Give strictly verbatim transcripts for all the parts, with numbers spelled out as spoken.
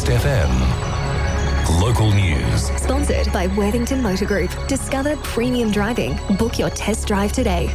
Coast F M. Local news. Sponsored by Worthington Motor Group. Discover premium driving. Book your test drive today.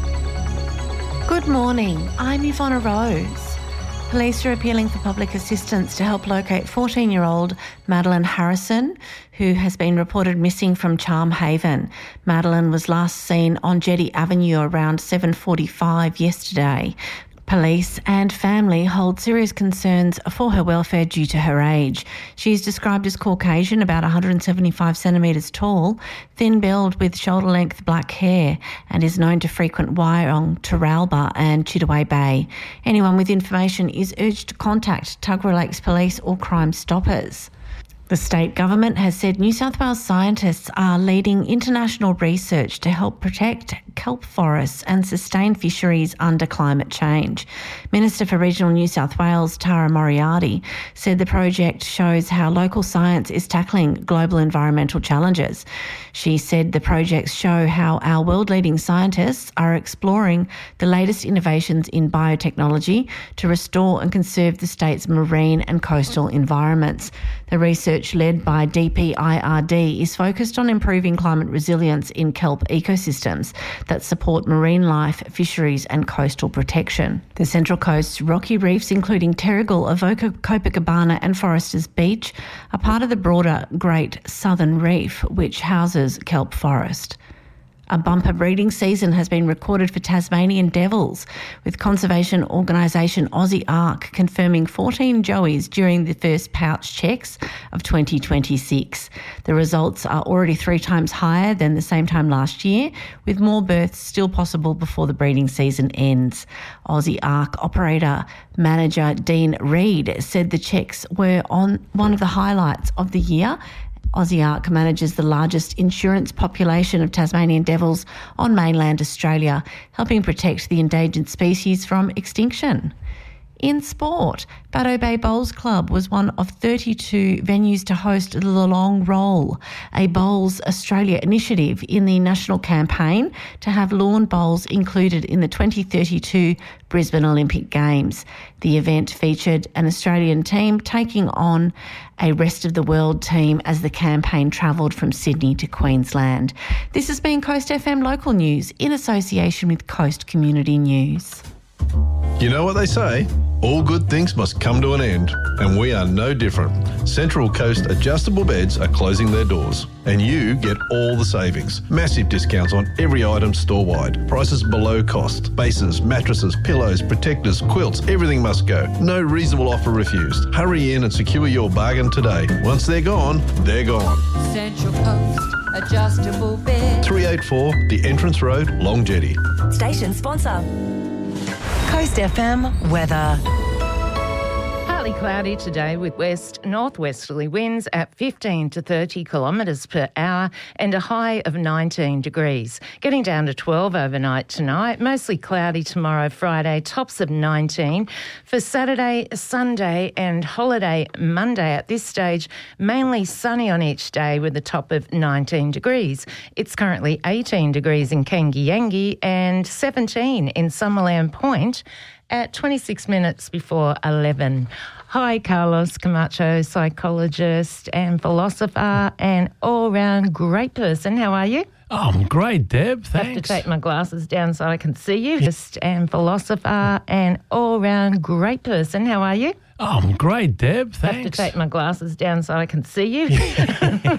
Good morning. I'm Yvonne Rose. Police are appealing for public assistance to help locate fourteen-year-old Madeline Harrison, who has been reported missing from Charm Haven. Madeline was last seen on Jetty Avenue around seven forty-five yesterday. Police and family hold serious concerns for her welfare due to her age. She is described as Caucasian, about one hundred seventy-five centimetres tall, thin-billed with shoulder-length black hair, and is known to frequent Wyong, Taralba and Chittaway Bay. Anyone with information is urged to contact Tuggerah Lakes Police or Crime Stoppers. The state government has said New South Wales scientists are leading international research to help protect kelp forests and sustain fisheries under climate change. Minister for Regional New South Wales, Tara Moriarty, said the project shows how local science is tackling global environmental challenges. She said the projects show how our world-leading scientists are exploring the latest innovations in biotechnology to restore and conserve the state's marine and coastal environments. The research led by D P I R D is focused on improving climate resilience in kelp ecosystems that support marine life, fisheries and coastal protection. The Central Coast's rocky reefs, including Terrigal, Avoca, Copacabana and Foresters Beach, are part of the broader Great Southern Reef, which houses kelp forest. A bumper breeding season has been recorded for Tasmanian devils, with conservation organisation Aussie Ark confirming fourteen joeys during the first pouch checks of twenty twenty-six. The results are already three times higher than the same time last year, with more births still possible before the breeding season ends. Aussie Ark operator manager Dean Reid said the checks were on one of the highlights of the year. Aussie Ark manages the largest insurance population of Tasmanian devils on mainland Australia, helping protect the endangered species from extinction. In sport, Baddo Bay Bowls Club was one of thirty-two venues to host the Long Roll, a Bowls Australia initiative in the national campaign to have lawn bowls included in the twenty thirty-two Brisbane Olympic Games. The event featured an Australian team taking on a rest of the world team as the campaign travelled from Sydney to Queensland. This has been Coast F M Local News in association with Coast Community News. You know what they say? All good things must come to an end, and we are no different. Central Coast adjustable beds are closing their doors, and you get all the savings. Massive discounts on every item store-wide. Prices below cost. Bases, mattresses, pillows, protectors, quilts, everything must go. No reasonable offer refused. Hurry in and secure your bargain today. Once they're gone, they're gone. Central Coast adjustable bed. three eighty-four The Entrance Road, Long Jetty. Station sponsor. Coast F M weather. Partly cloudy today with west northwesterly winds at fifteen to thirty kilometres per hour and a high of nineteen degrees. Getting down to twelve overnight tonight, mostly cloudy tomorrow, Friday, tops of nineteen. For Saturday, Sunday and holiday Monday at this stage, mainly sunny on each day with a top of nineteen degrees. It's currently eighteen degrees in Kangiyangi and seventeen in Summerland Point at twenty-six minutes before eleven. Hi, Carlos Camacho, psychologist and philosopher and all-round great person. How are you? Oh, I'm great, Deb. Thanks. I have to take my glasses down so I can see you. Just and philosopher and all-round great person. How are you? Oh, I'm great, Deb. Thanks. I have to take my glasses down so I can see you.